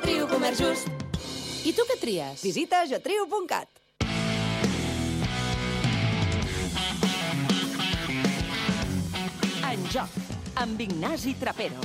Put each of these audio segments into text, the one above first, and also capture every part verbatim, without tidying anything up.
Trio Comerç Just. I tu què tries? Visita jatrio punt cat. En joc, amb Ignasi Trapero.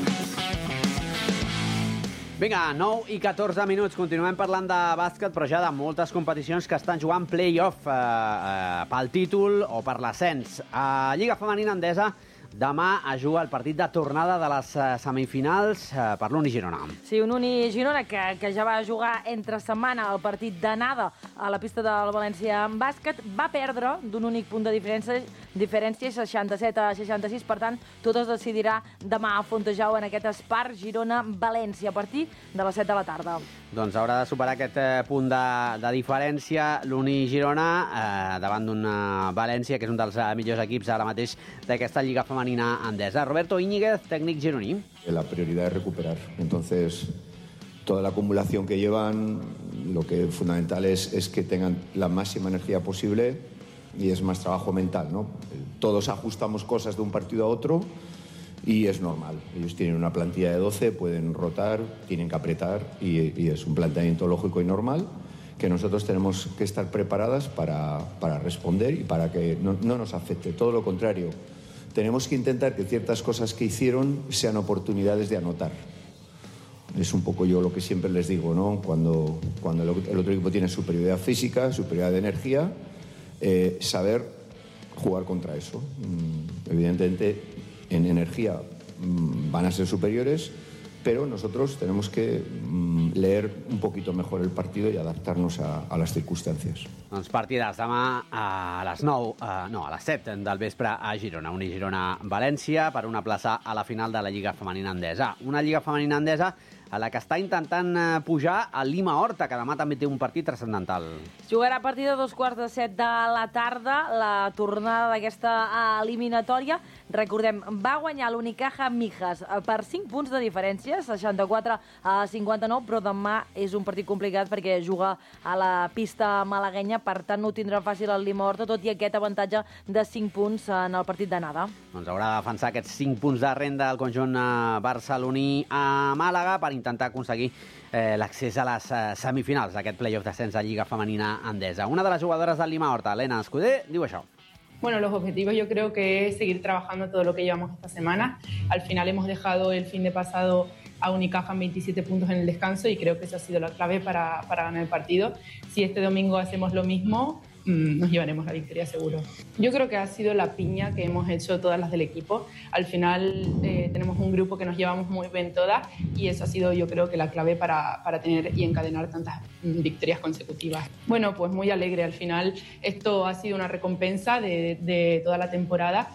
Vinga, nou i catorze minuts. Continuem parlant de bàsquet, però ja de moltes competicions que estan jugant play-off eh, eh, pel títol o per l'ascens. A Lliga Femenina Endesa, demà es juga el partit de tornada de les semifinals eh, per l'Uni Girona. Sí, un Uni Girona que, que ja va jugar entre setmana el partit d'anada a la pista del València en bàsquet, va perdre d'un únic punt de diferència, diferència seixanta-set a seixanta-sis, per tant, tot es decidirà demà a Fontejau en aquest Espar Girona-València a partir de les set de la tarda. Doncs haurà de superar aquest eh, punt de, de diferència l'Uni Girona eh, davant d'una València, que és un dels eh, millors equips ara mateix d'aquesta Lliga Femenina Endesa. Roberto Íñiguez, tècnic gironí. La prioridad es recuperar. Entonces, toda la acumulación que llevan, lo que fundamental es, es que tengan la máxima energía posible y es más trabajo mental, ¿no? Todos ajustamos cosas de un partido a otro y es normal. Ellos tienen una plantilla de doce, pueden rotar, tienen que apretar y, y es un planteamiento lógico y normal que nosotros tenemos que estar preparadas para, para responder y para que no, no nos afecte. Todo lo contrario, tenemos que intentar que ciertas cosas que hicieron sean oportunidades de anotar. Es un poco yo lo que siempre les digo, ¿no? Cuando, cuando el otro equipo tiene superioridad física, superioridad de energía, eh, saber jugar contra eso. Evidentemente, en energía van a ser superiores, pero nosotros tenemos que mm, leer un poquito mejor el partido y adaptarnos a, a las circunstancias. Doncs partidars demà a les nou, eh, no, a les set del vespre a Girona. Uni Girona-València per una plaça a la final de la Lliga Femenina Endesa. Una Lliga Femenina Endesa a la que està intentant eh, pujar a Lima Horta, que demà també té un partit transcendental. Jugarà a partir de dos quarts de set de la tarda la tornada d'aquesta eliminatòria. Recordem, va guanyar l'Unicaja Mijas per cinc punts de diferència, seixanta-quatre a cinquanta-nou, però demà és un partit complicat perquè juga a la pista malaguenya, per tant no ho tindrà fàcil el Lima Horta, tot i aquest avantatge de cinc punts en el partit d'anada. Doncs haurà de defensar aquests cinc punts de renda del conjunt barceloní a Màlaga per intentar aconseguir eh, l'accés a les eh, semifinals d'aquest play-off d'ascens a Lliga Femenina Endesa. Una de les jugadores del Lima Horta, Elena Escudé, diu això. Bueno, los objetivos yo creo que es seguir trabajando todo lo que llevamos esta semana. Al final hemos dejado el fin de pasado a Unicaja en veintisiete puntos en el descanso y creo que esa ha sido la clave para, para ganar el partido. Si este domingo hacemos lo mismo, mmm, nos llevaremos la victoria seguro. Yo creo que ha sido la piña que hemos hecho todas las del equipo. Al final eh, tenemos un grupo que nos llevamos muy bien todas y eso ha sido yo creo que la clave para, para tener y encadenar tantas mmm, victorias consecutivas. Bueno, pues muy alegre. Al final esto ha sido una recompensa de, de toda la temporada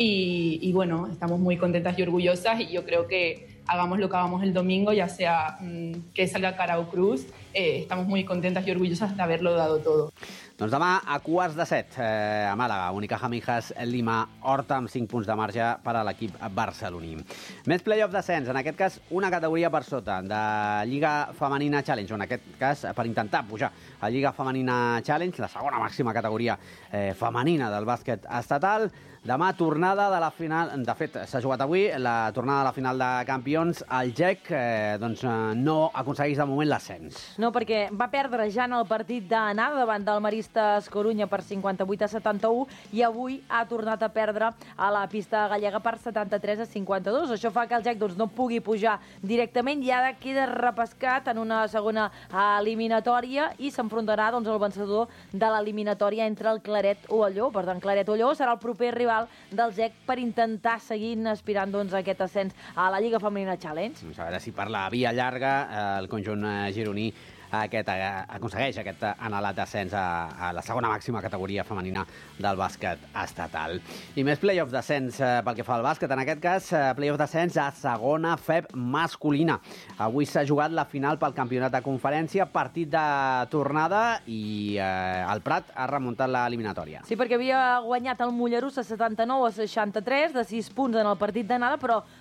y, y bueno, estamos muy contentas y orgullosas y yo creo que hagamos lo que hagamos el domingo, ya sea mmm, que salga cara o cruz, eh, estamos muy contentas y orgullosas de haberlo dado todo. Doncs demà a quarts de set eh, a Màlaga, Unicaja Mijas, Lima Horta amb cinc punts de marge per a l'equip barceloní. Més play-off d'ascens, en aquest cas una categoria per sota de Lliga Femenina Challenge, o en aquest cas per intentar pujar a Lliga Femenina Challenge, la segona màxima categoria eh, femenina del bàsquet estatal. Demà tornada de la final, de fet s'ha jugat avui, la tornada de la final de campions. El G E C eh, doncs, eh, no aconsegueix de moment l'ascens. No, perquè va perdre ja en el partit d'anada davant del Maristes Corunya per cinquanta-vuit a setanta-u i avui ha tornat a perdre a la pista gallega per setanta-tres a cinquanta-dos. Això fa que el G E C doncs, no pugui pujar directament i ara queda repescat en una segona eliminatòria i s'enfrontarà doncs, el vencedor de l'eliminatòria entre el Claret o el Lleó. Per tant, Claret o Lleó serà el proper rival del G E C per intentar seguir aspirant doncs, a aquest ascens a la Lliga Femenina Challenge. A veure si per la via llarga eh, el conjunt eh, gironí aquest, eh, aconsegueix aquest anhelat ascens a, a la segona màxima categoria femenina del bàsquet estatal. I més play-off d'ascens eh, pel que fa al bàsquet, en aquest cas eh, play-off d'ascens a segona F E B masculina. Avui s'ha jugat la final pel campionat de conferència, partit de tornada i eh, el Prat ha remuntat l'eliminatòria. Sí, perquè havia guanyat el Mollerussa setanta-nou a seixanta-tres, de sis punts en el partit d'anada, però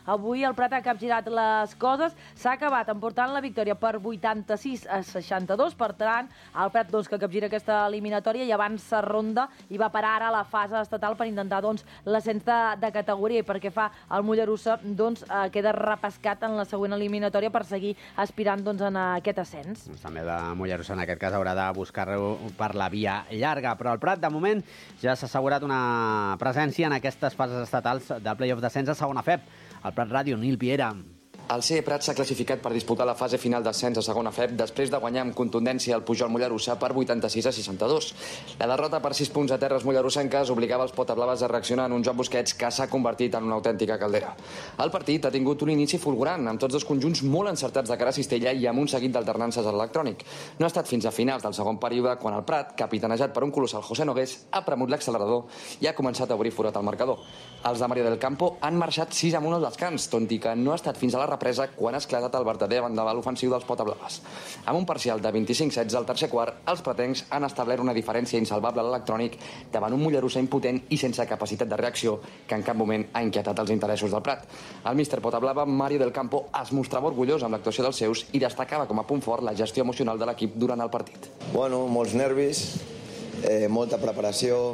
Avui el Prat ha capgirat les coses, s'ha acabat emportant la victòria per vuitanta-sis a seixanta-dos, per tant, el Prat doncs, que capgira aquesta eliminatòria i avança ronda i va parar ara a la fase estatal per intentar doncs, l'ascens de, de categoria, i perquè fa el Mollerussa doncs, eh, queda repescat en la següent eliminatòria per seguir aspirant doncs, en aquest ascens. També la Mollerussa en aquest cas haurà de buscar-ho per la via llarga, però el Prat de moment ja s'ha assegurat una presència en aquestes fases estatals del play-off d'ascens a segona F E P. El Prat Ràdio, Nil Piera. El C E Prat s'ha classificat per disputar la fase final d'ascens a segona F E P després de guanyar amb contundència el Pujol Mollerussa per vuitanta-sis a seixanta-dos. La derrota per sis punts a terres mollerussenques obligava els potablaves a reaccionar en un Joan Busquets que s'ha convertit en una autèntica caldera. El partit ha tingut un inici fulgurant, amb tots dos conjunts molt encertats de cara a Cistella i amb un seguit d'alternances a l'electrònic. No ha estat fins a finals del segon període quan el Prat, capitanejat per un colossal José Nogués, ha premut l'accelerador i ha començat a obrir forat al marcador. Els de Mario del Campo han marxat sis amunt al descans, tot i que no ha estat fins a la represa quan ha esclatat el verdader vendaval ofensiu dels potablaves. Amb un parcial de vint-i-cinc setze al tercer quart, els pratencs han establert una diferència insalvable a l'electrònic davant un Mollerussa impotent i sense capacitat de reacció que en cap moment ha inquietat els interessos del Prat. El míster potablava, Mario del Campo, es mostrava orgullós amb l'actuació dels seus i destacava com a punt fort la gestió emocional de l'equip durant el partit. Bueno, molts nervis, eh, molta preparació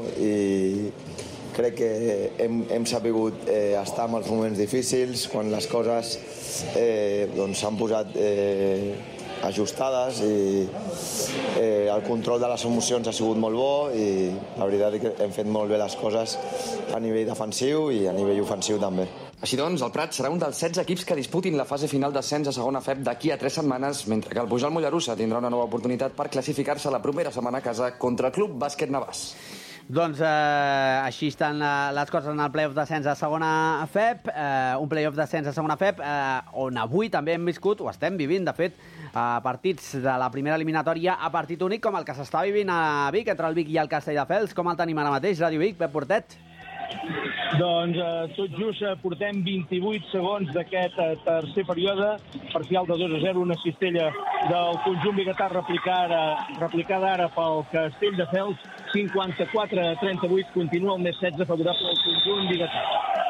i crec que hem, hem sabut eh, estar en els moments difícils, quan les coses eh, doncs s'han posat eh, ajustades i eh, el control de les emocions ha sigut molt bo i la veritat és que hem fet molt bé les coses a nivell defensiu i a nivell ofensiu també. Així doncs, el Prat serà un dels setze equips que disputin la fase final d'ascens a segona F E P d'aquí a tres setmanes, mentre que el Pujol Mollerussa tindrà una nova oportunitat per classificar-se la propera setmana a casa contra el Club Bàsquet Navàs. Doncs eh, així estan eh, les coses en el play-off d'ascens a segona F E P, eh, un play-off d'ascens a segona F E P, eh, on avui també hem viscut, o estem vivint, de fet, eh, partits de la primera eliminatòria a partit únic, com el que s'està vivint a Vic, entre el Vic i el Castelldefels. Com el tenim ara mateix, Ràdio Vic, Pep Portet? Doncs eh, tot just eh, portem vint-i-vuit segons d'aquest eh, tercer període, parcial de dos a zero, una cistella del conjunt biguetà replicada, replicada ara pel Castelldefels, cinquanta-quatre a trenta-vuit, continua el més setze favorable al conjunt biguetà.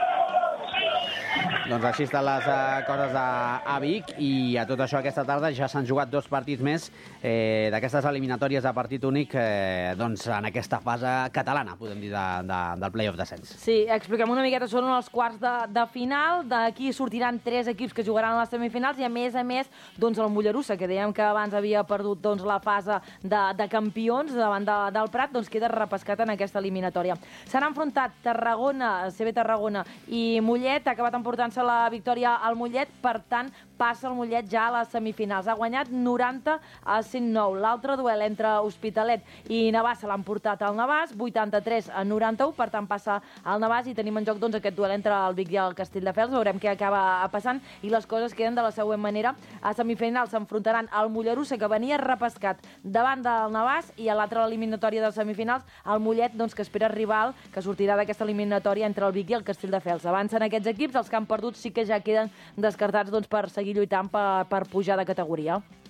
Doncs així estan les uh, coses a, a Vic, i a tot això aquesta tarda ja s'han jugat dos partits més eh, d'aquestes eliminatòries a partit únic eh, doncs en aquesta fase catalana, podem dir, de, de, del play-off d'ascens. Sí, expliquem una miqueta, són els quarts de, de final, d'aquí sortiran tres equips que jugaran a les semifinals i a més a més doncs el Mollerussa, que dèiem que abans havia perdut doncs, la fase de, de campions davant de, del Prat, doncs queda repescat en aquesta eliminatòria. S'han enfrontat Tarragona, C B Tarragona i Mollet, ha acabat emportant la victòria al Mollet, per tant passa el Mollet ja a les semifinals. Ha guanyat noranta a cent nou. L'altre duel entre Hospitalet i Navàs se l'han portat al Navàs, vuitanta-tres a noranta-u, per tant passa al Navàs i tenim en joc doncs, aquest duel entre el Vic i el Castelldefels. Veurem què acaba passant i les coses queden de la següent manera. A semifinals s'enfrontaran al Mollerussa, que venia repescat davant del Navàs, i a l'altra eliminatòria de semifinals el Mollet, doncs, que espera rival, que sortirà d'aquesta eliminatòria entre el Vic i el Castelldefels. Avancen aquests equips, els que han perdut sí que ja queden descartats doncs, per seguir lluitant per, per pujar de categoria.